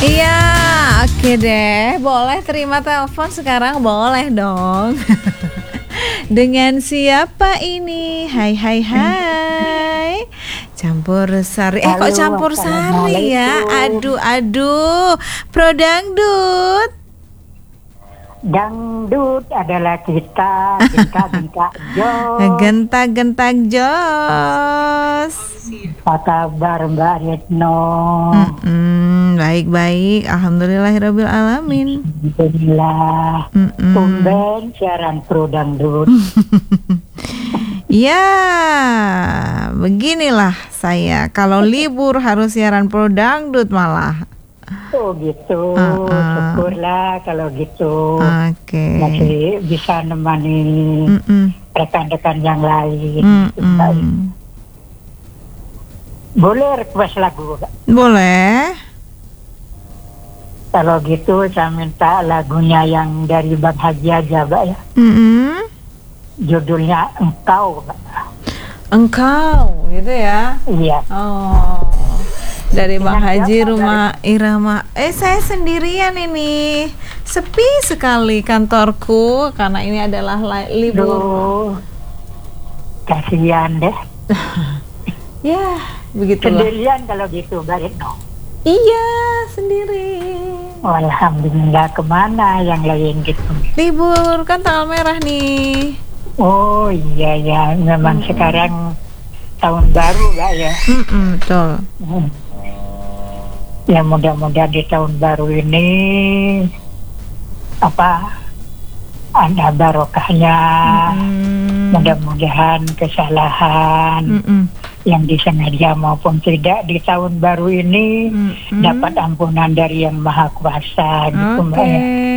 Iya, oke deh. Boleh terima telepon sekarang? Boleh dong. Dengan siapa ini? Hai hai hai. Campur Sari. Halo, Kok Campur Sari ya? assalamualaikum. Aduh. Pro dangdut. Dangdut adalah kita, gentak-gentak jos. Gentak-gentak jos. Apa kabar Mbak Retno? Baik-baik. Alhamdulillahirabbil alamin. Alhamdulillah. Tumben siaran Pro Dangdut. Ya, beginilah saya. Kalau libur harus siaran Pro Dangdut malah. Oh gitu, syukurlah kalau gitu. Oke. Masih bisa nemani rekan-rekan yang lain. Boleh request lagu, Kak? Boleh. Kalau gitu saya minta lagunya yang dari Bang Haji aja, Mbak ya. Judulnya Engkau, Mbak. Engkau, gitu ya? Iya. Oh, dari Bang Haji, siapa? Rumah Irama. Saya sendirian ini. Sepi sekali kantorku karena ini adalah libur. Duh, kasihan deh. Ya, begitulah. Sendirian kalau gitu, Mbak Retno. Iya, sendiri. Alhamdulillah, kemana yang lain gitu? Libur kan tanggal merah nih. Oh iya ya, memang sekarang tahun baru, Mbak ya. Betul. Ya mudah-mudahan di tahun baru ini ada barokahnya. Mudah-mudahan kesalahan yang disengaja maupun tidak di tahun baru ini dapat ampunan dari Yang Maha Kuasa gitu, Mbak ya.